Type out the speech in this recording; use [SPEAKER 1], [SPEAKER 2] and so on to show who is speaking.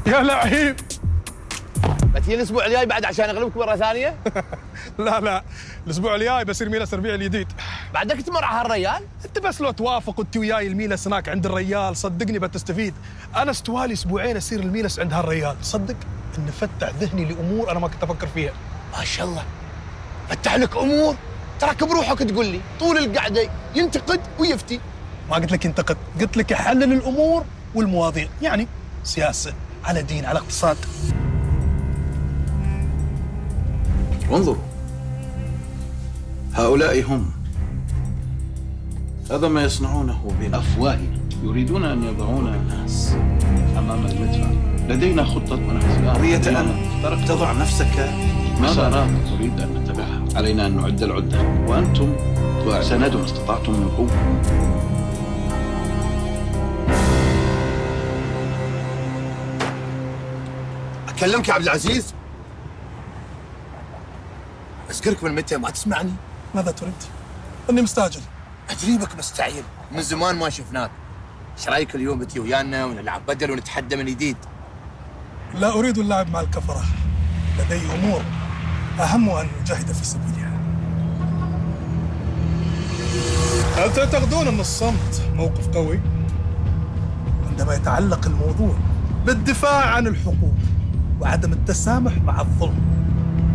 [SPEAKER 1] يا لعيب.
[SPEAKER 2] بتجي الاسبوع الجاي بعد عشان اغلبك مره ثانيه؟
[SPEAKER 1] لا الاسبوع الجاي بصير ميلس الربيع الجديد.
[SPEAKER 2] بعدك تمر على هالريال؟
[SPEAKER 1] انت بس لو توافق وانت وياي الميلس هناك عند الريال صدقني بتستفيد. انا استوالي اسبوعين اصير الميلس عند هالريال، صدق ان فتح ذهني لامور انا ما كنت افكر فيها.
[SPEAKER 2] ما شاء الله فتح لك امور. تراك بروحك تقول لي طول القعده ينتقد ويفتي.
[SPEAKER 1] ما قلت لك ينتقد، قلت لك يحلل الامور والمواضيع، يعني سياسه على دين على اقتصاد.
[SPEAKER 3] انظروا، هؤلاء هم. هذا ما يصنعونه بأفواههم، يريدون أن يضعون الناس أمام المدفع. لدينا خطة ونحن
[SPEAKER 4] قضية أن تضع نفسك.
[SPEAKER 3] مسارات نريد أن نتبعها. علينا أن نعد العدة، وأنتم سندوا ما استطعتم من قوة.
[SPEAKER 2] أكلمك يا عبد العزيز؟ أذكرك من متى ما تسمعني؟
[SPEAKER 1] ماذا تريد؟ اني مستعجل.
[SPEAKER 2] أدريبك مستعجل، من زمان ما شفناك. ايش رايك اليوم بتي ويانا ونلعب بدل ونتحدى من جديد؟
[SPEAKER 1] لا اريد اللعب مع الكفره، لدي امور اهم ان نجاهد في سبيلها. هل تعتقدون ان الصمت موقف قوي؟ عندما يتعلق الموضوع بالدفاع عن الحقوق وعدم التسامح مع الظلم.